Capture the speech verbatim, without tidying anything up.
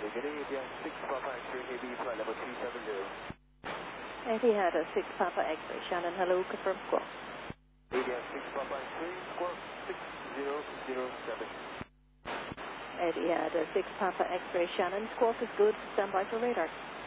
Etihad six Papa X-ray, heavy flight level three seven zero. Etihad six Papa X-ray, Shannon, hello, confirm squawk. Etihad six Papa X-ray, squawk six zero zero seven. Etihad six Papa X-ray, Shannon, squawk is good, stand by for radar.